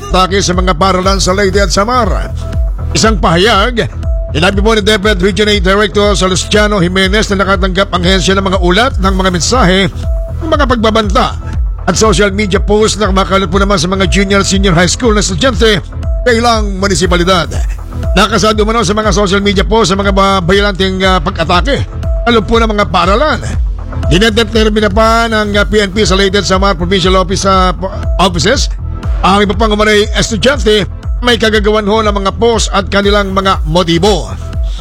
pag-atake sa mga paralan sa Leyte at Samar. Isang pahayag, inabi po ni DepEd Regional Director Salustiano Jimenez na nakatanggap ang hensya ng mga ulat ng mga mensahe, mga pagbabanta at social media posts na kumakalat po naman sa mga junior senior high school na estudyante sa ilang munisipalidad. Nakasado man sa mga social media posts sa mga bayalanting pag-atake, alam po ng mga paralan. Dinedetermina pa ng PNP sa Leyte at Samar Provincial Offices ang iba pang umanay estudyante may kagagawan ho ng mga post at kanilang mga motibo.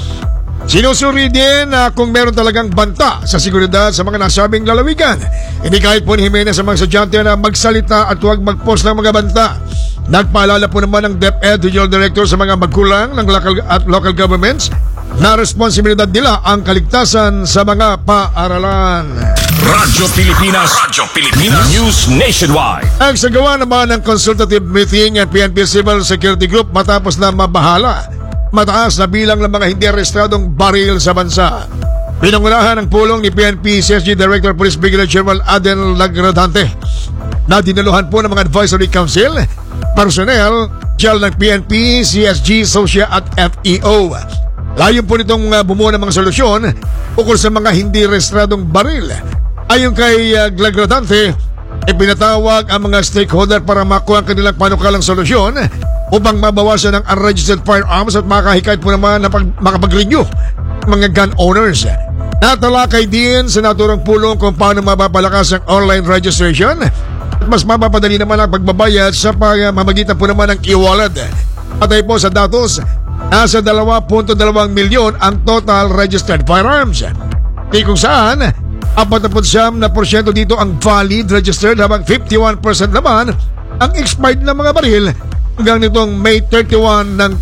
Sinusuri din kung meron talagang banta sa seguridad sa mga nasabing lalawigan. Hindi kahit po ni Jimenez sa mga estudyante na magsalita at huwag mag-post ng mga banta. Nagpaalala po naman ng DepEd Regional Director sa mga magkulang ng local governments na responsibilidad nila ang kaligtasan sa mga paaralan. Radyo Pilipinas News Nationwide. Nagsagawa naman ng consultative meeting ang PNP Civil Security Group matapos na mabahala mataas na bilang ng mga hindi arestadong baril sa bansa. Pinangunahan ng pulong ni PNP CSG Director Police Brigadier General Aden Lagradante na dinaluhan po ng mga advisory council, personnel, general ng PNP, CSG, SOSIA at FEO. Layon po nitong bumuo ng mga solusyon ukol sa mga hindi arestadong baril. Ayon kay Lagradante, ipinatawag ang mga stakeholder para makuha ang kanilang panukalang solusyon upang mabawasan ang unregistered firearms at makahikayat po naman na makapag-renew mga gun owners. Natalakay din sa naturang pulong kung paano mapapalakas ang online registration at mas mapapadali naman ang pagbabayad sa pamamagitan po naman ng e-wallet. Patay po sa datos, nasa 2.2 milyon ang total registered firearms. Di kung saan, 49% dito ang valid registered habang 51% naman ang expired na mga baril hanggang nitong May 31 ng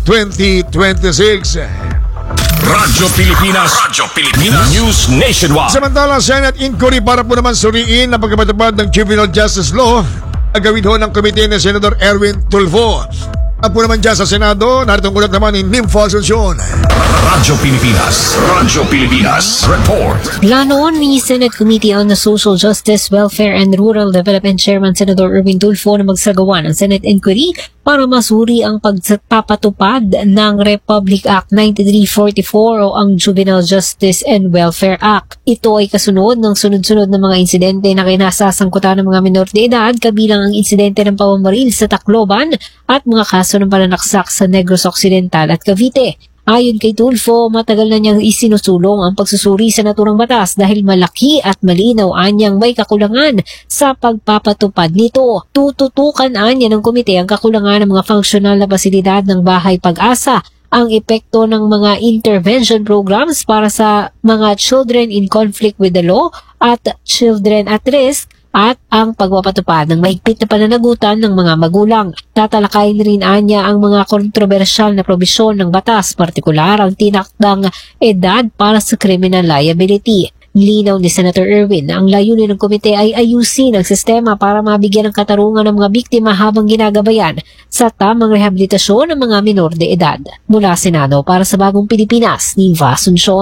2026. Radyo Pilipinas News Nationwide. Samantala, Senate inquiry para po naman suriin ang pagpapatupad ng Juvenile Justice Law na gawin ho ng komite ni Senator Erwin Tulfo. At po naman dyan sa Senado, naritong ulat naman ni Nympho Asuncion. Radyo Pilipinas Report. Plano ni Senate Committee on Social Justice, Welfare and Rural Development Chairman Senator Erwin Tulfo na magsagawa ng Senate inquiry para masuri ang pagpapatupad ng Republic Act 9344 o ang Juvenile Justice and Welfare Act. Ito ay kasunod ng sunod-sunod na mga insidente na kinasasangkutan ng mga minor de edad, kabilang ang insidente ng pamamaril sa Tacloban at mga kaso ng pananaksak sa Negros Occidental at Cavite. Ayon kay Tulfo, matagal na niyang isinusulong ang pagsusuri sa naturang batas dahil malaki at malinaw anyang may kakulangan sa pagpapatupad nito. Tututukan anya ng komite ang kakulangan ng mga functional na pasilidad ng Bahay Pag-asa, ang epekto ng mga intervention programs para sa mga children in conflict with the law at children at risk, at ang pagpapatupad ng mahigpit na pananagutan ng mga magulang. Tatalakayin rin anya ang mga kontrobersyal na probisyon ng batas, partikular ang tinakdang edad para sa criminal liability. Linaw ni Senator Erwin na ang layunin ng komite ay ayusin ang sistema para mabigyan ng katarungan ng mga biktima habang ginagabayan sa tamang rehabilitasyon ng mga minor de edad. Mula Senado para sa Bagong Pilipinas, Nympho Asuncion.